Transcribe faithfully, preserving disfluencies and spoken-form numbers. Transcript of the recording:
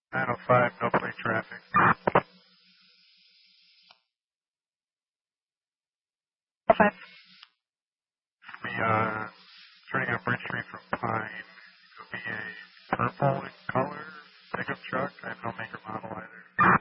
nine oh five, no plate traffic. five. We, uh, turning on Bridge Street from Pine. It'll be a purple in color pickup truck. I have no make or model either.